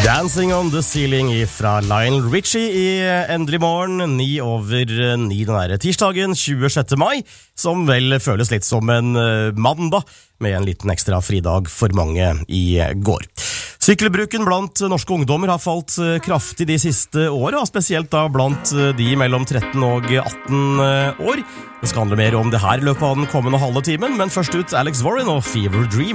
Dancing on the Ceiling fra Lionel Richie i Endelig morgen, 9:09 den der tirsdagen, 26. mai, som vel føles litt som en mandag, med en liten ekstra fridag for mange i går. Sykkelbruken blant norske ungdommer har falt kraftig de siste årene, spesielt da blant de mellom 13 og 18 år. Det skal handle mer om det her i løpet av den kommende halve timen, men først ut Alex Warren og Fever Dream.